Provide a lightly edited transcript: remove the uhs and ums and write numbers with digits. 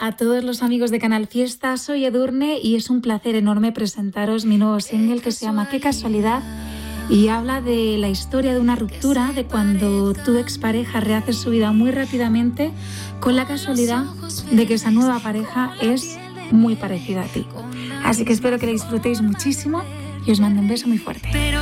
a todos los amigos de Canal Fiesta, soy Edurne y es un placer enorme presentaros mi nuevo single que se llama Qué casualidad y habla de la historia de una ruptura, de cuando tu expareja rehace su vida muy rápidamente con la casualidad de que esa nueva pareja es muy parecida a ti. Así que espero que la disfrutéis muchísimo y os mando un beso muy fuerte.